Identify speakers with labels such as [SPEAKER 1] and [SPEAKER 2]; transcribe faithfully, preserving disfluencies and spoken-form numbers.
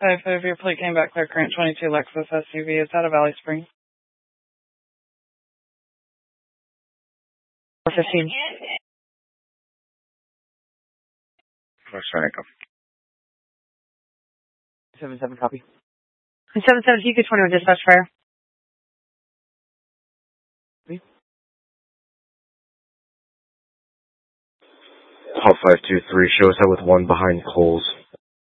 [SPEAKER 1] five five, your plate came back clear, current twenty-two Lexus S U V. Is that a Valley Springs? four fifteen.
[SPEAKER 2] What's trying to go?
[SPEAKER 3] seven seven copy. seven seven, you get twenty-one dispatch fire.
[SPEAKER 2] Top five two three, shows up with one behind Coles.